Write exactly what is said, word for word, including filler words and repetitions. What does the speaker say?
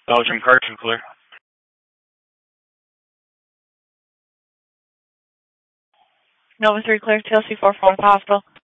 Belgium Carson clear. Nova three clear, T L C four four one hospital.